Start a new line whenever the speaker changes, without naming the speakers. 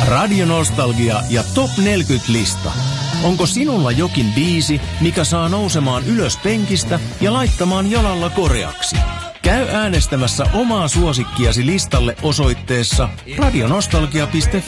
Radionostalgia ja Top 40-lista. Onko sinulla jokin biisi, mikä saa nousemaan ylös penkistä ja laittamaan jalalla koreaksi? Käy äänestämässä omaa suosikkiasi listalle osoitteessa radionostalgia.fi.